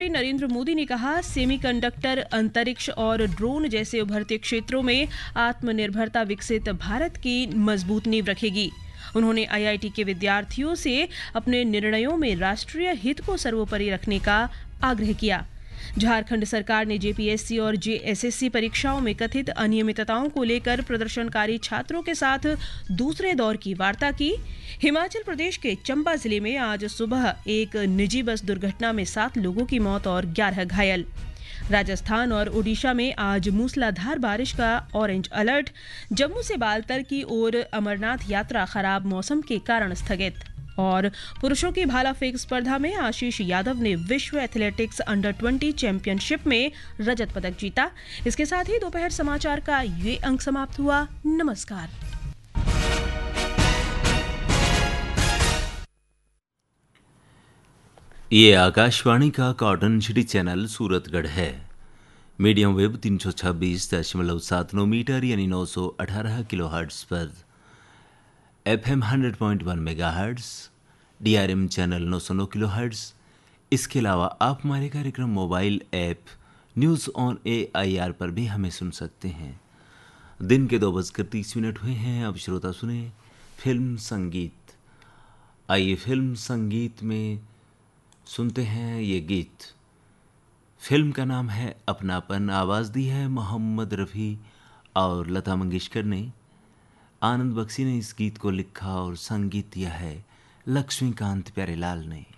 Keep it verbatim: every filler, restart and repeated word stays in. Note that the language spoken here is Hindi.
प्रधानमंत्री नरेंद्र मोदी ने कहा, सेमीकंडक्टर, अंतरिक्ष और ड्रोन जैसे उभरते क्षेत्रों में आत्मनिर्भरता विकसित भारत की मजबूत नींव रखेगी। उन्होंने आई आई टी के विद्यार्थियों से अपने निर्णयों में राष्ट्रीय हित को सर्वोपरि रखने का आग्रह किया। झारखंड सरकार ने जे पी एस सी और जे एस एस सी परीक्षाओं में कथित अनियमितताओं को लेकर प्रदर्शनकारी छात्रों के साथ दूसरे दौर की वार्ता की। हिमाचल प्रदेश के चंबा जिले में आज सुबह एक निजी बस दुर्घटना में सात लोगों की मौत और ग्यारह घायल। राजस्थान और ओडिशा में आज मूसलाधार बारिश का ऑरेंज अलर्ट। जम्मू से बालतर की ओर अमरनाथ यात्रा खराब मौसम के कारण स्थगित। और पुरुषों की भाला फेंक स्पर्धा में आशीष यादव ने विश्व एथलेटिक्स अंडर बीस चैंपियनशिप में रजत पदक जीता। इसके साथ ही दोपहर समाचार का ये अंक समाप्त हुआ। नमस्कार। ये आकाशवाणी का कॉटन सिटी चैनल सूरतगढ़ है। मीडियम वेब तीन सौ छब्बीस दशमलव सात नौ मीटर यानी नौ सौ अठारह किलो हर्ट्स पर, F am hundred point one mega hertz, D R M channel नौ सौ नौ किलो हर्ट्स। इसके अलावा आप हमारे कार्यक्रम mobile app news on A I R पर भी हमें सुन सकते हैं। दिन के दो बजकर तीस मिनट हुए हैं। अब श्रोता सुने फिल्म संगीत। आइए फिल्म संगीत में सुनते हैं ये गीत। फिल्म का नाम है अपनापन। आवाज़ दी है मोहम्मद रफ़ी और लता मंगेशकर ने। आनंद बख्शी ने इस गीत को लिखा और संगीत दिया है लक्ष्मीकांत प्यारेलाल ने।